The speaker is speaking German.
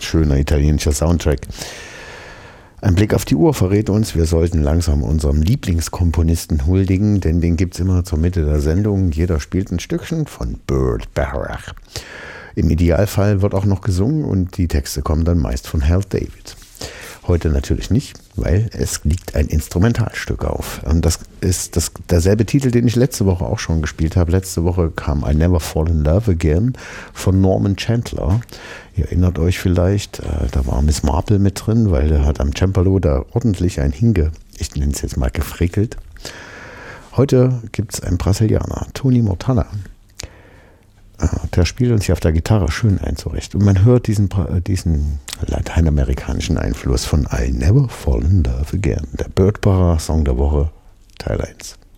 schöner italienischer Soundtrack. Ein Blick auf die Uhr verrät uns, wir sollten langsam unserem Lieblingskomponisten huldigen, denn den gibt es immer zur Mitte der Sendung. Jeder spielt ein Stückchen von Burt Bacharach. Im Idealfall wird auch noch gesungen und die Texte kommen dann meist von Hal David. Heute natürlich nicht, weil es liegt ein Instrumentalstück auf. Und das ist derselbe Titel, den ich letzte Woche auch schon gespielt habe. Letzte Woche kam I Never Fall in Love Again von Norman Chandler. Ihr erinnert euch vielleicht, da war Miss Marple mit drin, weil er hat am Cembalo da ordentlich ich nenne es jetzt mal gefrickelt. Heute gibt es einen Brasilianer, Tony Montana. Der spielt uns hier auf der Gitarre schön ein zurecht. Und man hört diesen lateinamerikanischen Einfluss von I Never Fall in Love Again. Der Burt Bacharach Song der Woche, Teil 1.